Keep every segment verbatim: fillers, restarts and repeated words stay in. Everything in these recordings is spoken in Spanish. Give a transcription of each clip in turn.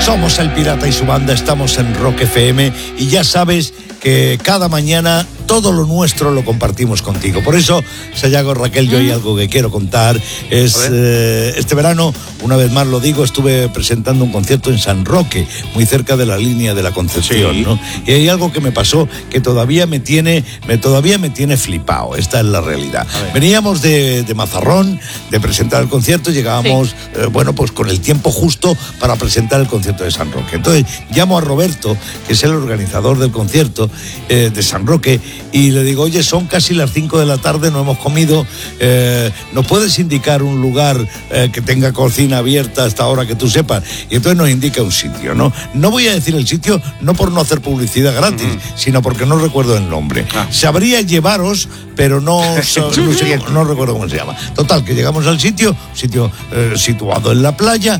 Somos El Pirata y su banda, estamos en Rock F M y ya sabes que cada mañana todo lo nuestro lo compartimos contigo. Por eso, Sayago, Raquel, yo hay algo que quiero contar. Es eh, este verano, una vez más lo digo, estuve presentando un concierto en San Roque, muy cerca de la línea de la Concepción, sí. ¿no? Y hay algo que me pasó que todavía me tiene, me, todavía me tiene flipado. Esta es la realidad. Veníamos de, de Mazarrón, de presentar el concierto, llegábamos, sí. eh, bueno, pues con el tiempo justo para presentar el concierto de San Roque. Entonces, llamo a Roberto, que es el organizador del concierto eh, de San Roque, y le digo, oye, son casi las cinco de la tarde, no hemos comido, eh, ¿nos puedes indicar un lugar eh, que tenga cocina abierta hasta ahora que tú sepas? Y entonces nos indica un sitio, ¿no? No voy a decir el sitio, no por no hacer publicidad gratis, uh-huh. sino porque no recuerdo el nombre. Ah. Sabría llevaros, pero no, so, no, sé, no recuerdo cómo se llama. Total, que llegamos al sitio, sitio eh, situado en la playa,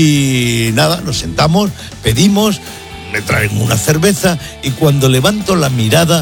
y nada, nos sentamos, pedimos, me traen una cerveza, y cuando levanto la mirada,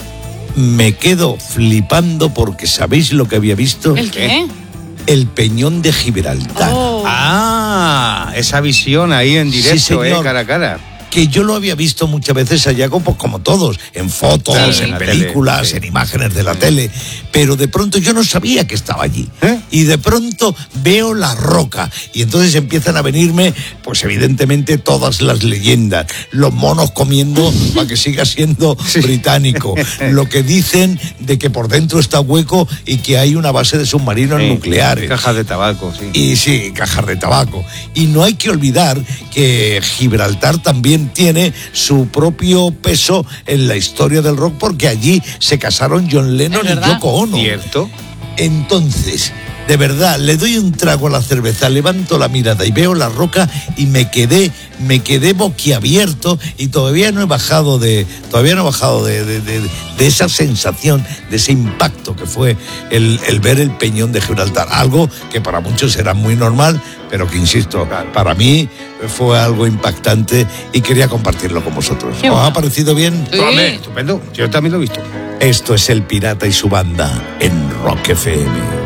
me quedo flipando porque ¿sabéis lo que había visto? ¿El qué? El Peñón de Gibraltar. Oh. Ah, esa visión ahí en directo, sí, eh, cara a cara. Que yo lo había visto muchas veces allá, como, como todos, en fotos, sí, en, en películas, tele, sí. en imágenes de la sí. tele, pero de pronto yo no sabía que estaba allí. ¿Eh? Y de pronto veo la roca, y entonces empiezan a venirme, pues evidentemente, todas las leyendas, los monos comiendo para que siga siendo sí. británico, lo que dicen de que por dentro está hueco y que hay una base de submarinos sí. nucleares. Cajas de tabaco, sí. Y sí, cajas de tabaco. Y no hay que olvidar que Gibraltar también tiene su propio peso en la historia del rock, porque allí se casaron John Lennon y Yoko Ono. ¿Cierto? Entonces, de verdad, le doy un trago a la cerveza, levanto la mirada y veo la roca y me quedé, me quedé boquiabierto, y todavía no he bajado de, todavía no he bajado de, de, de, de esa sensación, de ese impacto que fue el, el ver el Peñón de Gibraltar. Algo que para muchos era muy normal, pero que, insisto, para mí fue algo impactante y quería compartirlo con vosotros. ¿Os ha parecido bien? Sí. Estupendo, yo también lo he visto. Esto es El Pirata y su banda en Rock F M.